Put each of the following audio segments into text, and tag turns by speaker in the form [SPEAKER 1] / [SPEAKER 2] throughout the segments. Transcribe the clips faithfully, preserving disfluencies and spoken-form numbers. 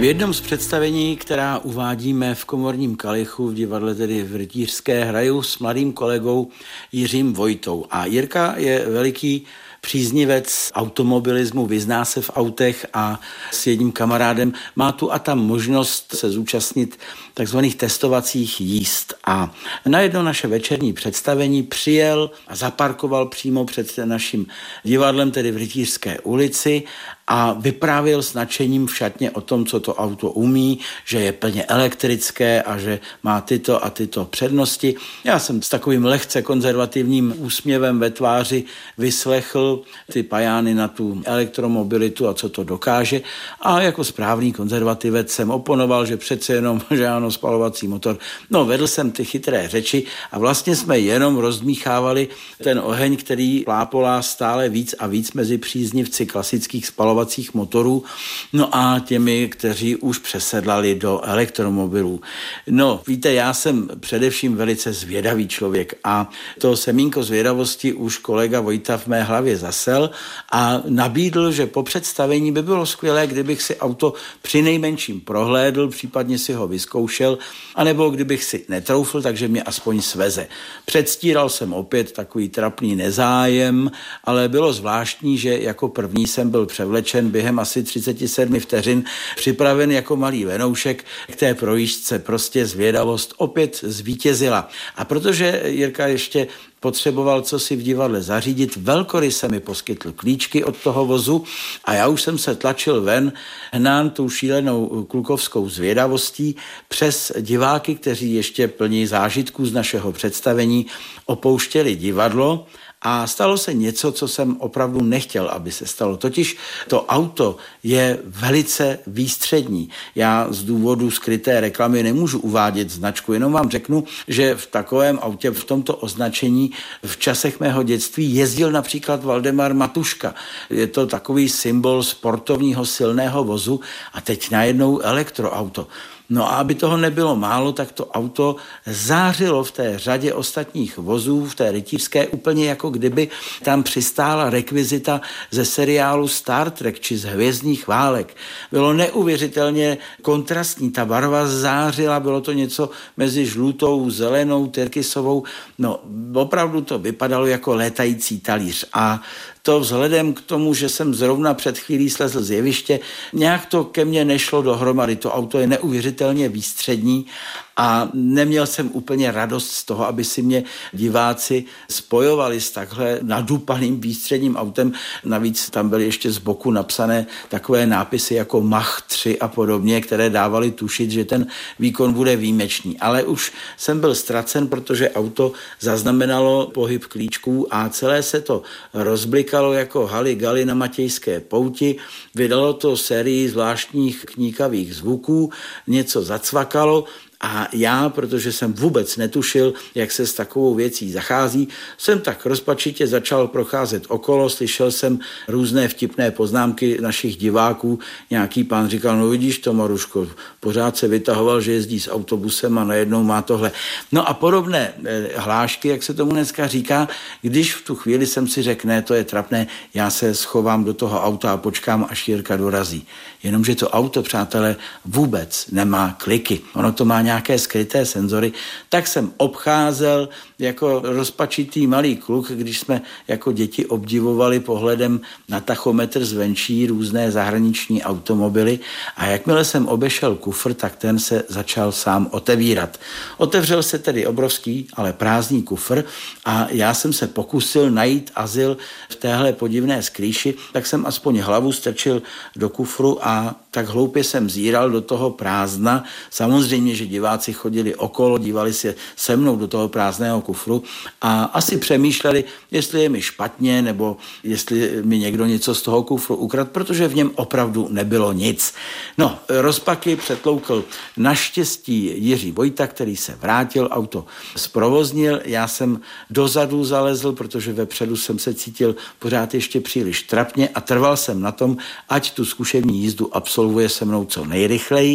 [SPEAKER 1] V jednom z představení, která uvádíme v Komorním Kalichu, v divadle tedy v Rytířské, hraju s mladým kolegou Jiřím Vojtou. A Jirka je veliký příznivec automobilismu, vyzná se v autech a s jedním kamarádem má tu a tam možnost se zúčastnit takzvaných testovacích jízd. A na jedno naše večerní představení přijel a zaparkoval přímo před naším divadlem, tedy v Rytířské ulici, a vyprávěl s nadšením v šatně o tom, co to auto umí, že je plně elektrické a že má tyto a tyto přednosti. Já jsem s takovým lehce konzervativním úsměvem ve tváři vyslechl ty pajány na tu elektromobilitu a co to dokáže. A jako správný konzervativec jsem oponoval, že přece jenom, že ano, spalovací motor. No, vedl jsem ty chytré řeči a vlastně jsme jenom rozdmíchávali ten oheň, který plápolá stále víc a víc mezi příznivci klasických spalovacích motorů, no a těmi, kteří už přesedlali do elektromobilů. No, víte, já jsem především velice zvědavý člověk a to semínko zvědavosti už kolega Vojta v mé hlavě zasel a nabídl, že po představení by bylo skvělé, kdybych si auto přinejmenším prohlédl, případně si ho vyzkoušel, anebo kdybych si netroufl, takže mě aspoň sveze. Předstíral jsem opět takový trapný nezájem, ale bylo zvláštní, že jako první jsem byl převlečen během asi třicet sedm vteřin, připraven jako malý venoušek k té projížďce. Prostě zvědavost opět zvítězila. A protože Jirka ještě potřeboval co si v divadle zařídit, velkoryse mi poskytl klíčky od toho vozu a já už jsem se tlačil ven, hnán tou šílenou klukovskou zvědavostí přes diváky, kteří ještě plní zážitků z našeho představení opouštěli divadlo. A stalo se něco, co jsem opravdu nechtěl, aby se stalo. Totiž to auto je velice výstřední. Já z důvodu skryté reklamy nemůžu uvádět značku, jenom vám řeknu, že v takovém autě, v tomto označení v časech mého dětství jezdil například Valdemar Matuška. Je to takový symbol sportovního silného vozu a teď najednou elektroauto. No a aby toho nebylo málo, tak to auto zářilo v té řadě ostatních vozů, v té rytířské, úplně jako kdyby tam přistála rekvizita ze seriálu Star Trek či z Hvězdných válek. Bylo neuvěřitelně kontrastní, ta barva zářila, bylo to něco mezi žlutou, zelenou, tyrkysovou. No opravdu to vypadalo jako létající talíř a to vzhledem k tomu, že jsem zrovna před chvílí slezl z jeviště, nějak to ke mně nešlo dohromady. To auto je neuvěřitelně výstřední a neměl jsem úplně radost z toho, aby si mě diváci spojovali s takhle nadupaným výstředním autem. Navíc tam byly ještě z boku napsané takové nápisy jako Mach tři a podobně, které dávaly tušit, že ten výkon bude výjimečný. Ale už jsem byl ztracen, protože auto zaznamenalo pohyb klíčků a celé se to rozblikalo jako hali-gali na Matějské pouti. Vydalo to sérii zvláštních kníkavých zvuků, něco zacvakalo. A já, protože jsem vůbec netušil, jak se s takovou věcí zachází, jsem tak rozpačitě začal procházet okolo, slyšel jsem různé vtipné poznámky našich diváků. Nějaký pán říkal, no vidíš to, Maruško, pořád se vytahoval, že jezdí s autobusem a najednou má tohle. No a podobné hlášky, jak se tomu dneska říká, když v tu chvíli jsem si řekl, ne, to je trapné, já se schovám do toho auta a počkám, až Jirka dorazí. Jenomže to auto, přátelé, vůbec nemá kliky. Ono to má nějaké skryté senzory, tak jsem obcházel jako rozpačitý malý kluk, když jsme jako děti obdivovali pohledem na tachometr zvenčí různé zahraniční automobily a jakmile jsem obešel kufr, tak ten se začal sám otevírat. Otevřel se tedy obrovský, ale prázdný kufr a já jsem se pokusil najít azyl v téhle podivné skrýši, tak jsem aspoň hlavu strčil do kufru a tak hloupě jsem zíral do toho prázdna. Samozřejmě, že diváci chodili okolo, dívali se se mnou do toho prázdného kufru a asi přemýšleli, jestli je mi špatně, nebo jestli mi někdo něco z toho kufru ukradl, protože v něm opravdu nebylo nic. No, rozpaky přetloukl naštěstí Jiří Vojta, který se vrátil, auto zprovoznil, já jsem dozadu zalezl, protože vepředu jsem se cítil pořád ještě příliš trapně a trval jsem na tom, ať tu zkušební jízdu absolvuje se mnou co nejrychleji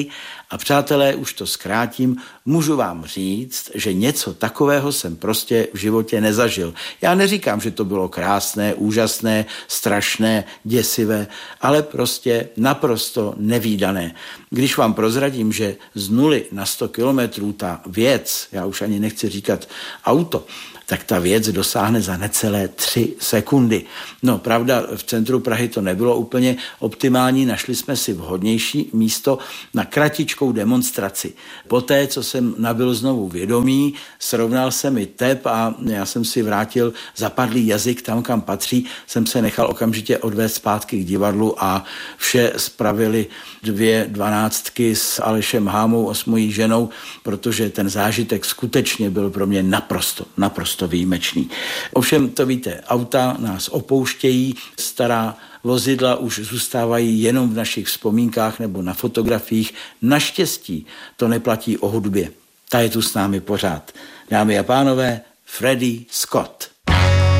[SPEAKER 1] A přátelé, už to zkrátím, můžu vám říct, že něco takového jsem prostě v životě nezažil. Já neříkám, že to bylo krásné, úžasné, strašné, děsivé, ale prostě naprosto nevídané. Když vám prozradím, že z nuly na sto kilometrů ta věc, já už ani nechci říkat auto, tak ta věc dosáhne za necelé tři sekundy. No, pravda, v centru Prahy to nebylo úplně optimální, našli jsme si vhodnější místo na kratičkou demonstraci. Poté, co jsem nabyl znovu vědomí, srovnal se mi tep a já jsem si vrátil zapadlý jazyk tam, kam patří, jsem se nechal okamžitě odvést zpátky k divadlu a vše spravili dvě dvanáctky s Alešem Hámou a s mojí ženou, protože ten zážitek skutečně byl pro mě naprosto, naprosto to výjimečný. Ovšem, to víte, auta nás opouštějí, stará vozidla už zůstávají jenom v našich vzpomínkách nebo na fotografiích. Naštěstí to neplatí o hudbě. Ta je tu s námi pořád. Dámy a pánové, Freddie Scott.